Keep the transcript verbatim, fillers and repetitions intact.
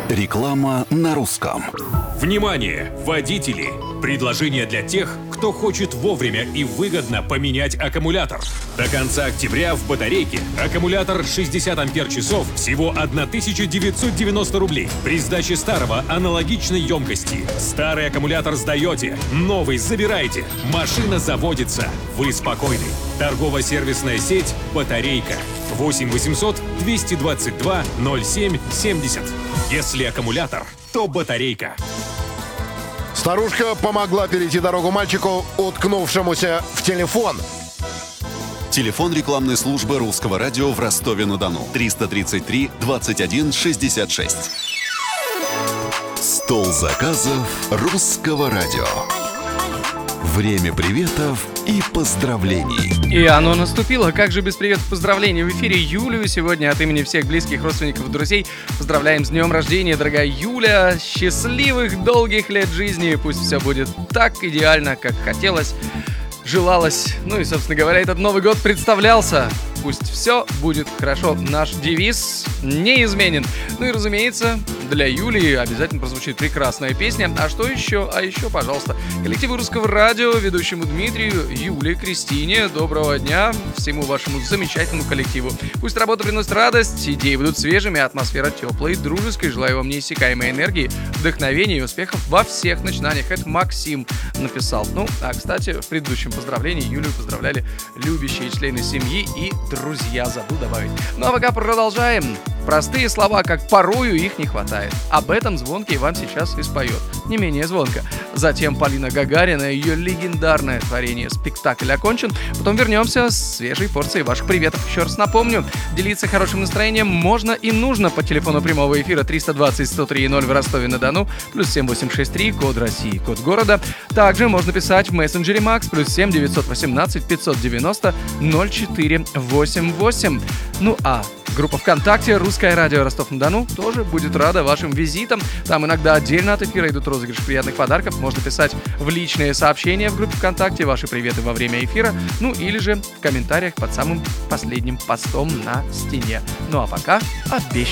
Реклама на русском. Внимание, водители! Предложение для тех, кто хочет вовремя и выгодно поменять аккумулятор. До конца октября в батарейке аккумулятор шестьдесят ампер-часов всего тысяча девятьсот девяносто рублей. При сдаче старого аналогичной емкости. Старый аккумулятор сдаете, новый забираете. Машина заводится. Вы спокойны. Торгово-сервисная сеть «Батарейка». восемь восемьсот двести двадцать два ноль семь семьдесят. Если аккумулятор, то батарейка. Старушка помогла перейти дорогу мальчику, уткнувшемуся в телефон. Телефон рекламной службы Русского радио в Ростове-на-Дону. триста тридцать три двадцать один шестьдесят шесть. Стол заказов Русского радио. Время приветов и поздравлений. И оно наступило. Как же без приветов и поздравлений? В эфире Юлию. Сегодня от имени всех близких, родственников и друзей поздравляем с днем рождения, дорогая Юля. Счастливых, долгих лет жизни. Пусть все будет так идеально, как хотелось, желалось. Ну и, собственно говоря, этот Новый год представлялся. Пусть все будет хорошо. Наш девиз неизменен. Ну и, разумеется, для Юлии обязательно прозвучит прекрасная песня. А что еще? А еще, пожалуйста, коллективу Русского радио, ведущему Дмитрию, Юле, Кристине. Доброго дня всему вашему замечательному коллективу. Пусть работа приносит радость, идеи будут свежими, атмосфера теплой, дружеской. Желаю вам неиссякаемой энергии, вдохновения и успехов во всех начинаниях. Это Максим написал. Ну, а, кстати, в предыдущем поздравлении Юлю поздравляли любящие члены семьи и друзья, забыл добавить. Ну а пока продолжаем. Простые слова, как порою их не хватает. Об этом Звонкий вам сейчас и споет. Не менее звонко. Затем Полина Гагарина, ее легендарное творение «Спектакль окончен». Потом вернемся с свежей порцией ваших приветов. Еще раз напомню, делиться хорошим настроением можно и нужно по телефону прямого эфира триста двадцать сто три ноль в Ростове-на-Дону, плюс семь восемь шесть три, код России, код города. Также можно писать в мессенджере Макс, плюс семь девятьсот восемнадцать пятьсот девяносто ноль четыре восемь восемь. Ну а группа ВКонтакте «Русское радио Ростов-на-Дону» тоже будет рада вашим визитам. Там иногда отдельно от эфира идут розыгрыши приятных подарков. Можно писать в личные сообщения в группе ВКонтакте ваши приветы во время эфира, ну или же в комментариях под самым последним постом на стене. Ну а пока обещаю.